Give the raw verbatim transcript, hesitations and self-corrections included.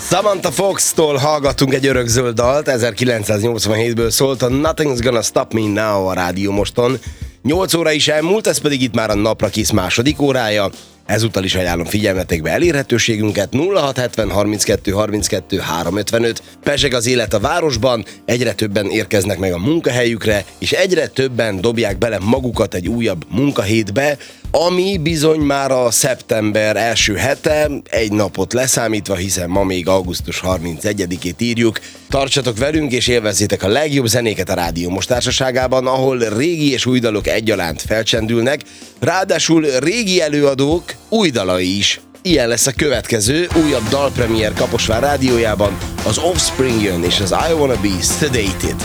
Samantha Fox-tól hallgattunk egy örökzöld dalt, ezerkilencszáznyolcvanhétből szólt a Nothing's Gonna Stop Me Now a Rádió Moston. nyolc óra is elmúlt, ez pedig itt már a Napra Kész második órája. Ezúttal is ajánlom figyelmetekbe elérhetőségünket nulla hat hetven harminckettő harminckettő háromszázötvenöt. Pezseg az élet a városban, egyre többen érkeznek meg a munkahelyükre, és egyre többen dobják bele magukat egy újabb munkahétbe, ami bizony már a szeptember első hete, egy napot leszámítva, hiszen ma még augusztus harmincegyedikét írjuk. Tartsatok velünk és élvezzétek a legjobb zenéket a Rádió Most társaságában, ahol régi és új dalok egyaránt felcsendülnek, ráadásul régi előadók új dalai is. Ilyen lesz a következő, újabb dalpremiér Kaposvár rádiójában, az Offspring jön és az I Wanna Be Sedated.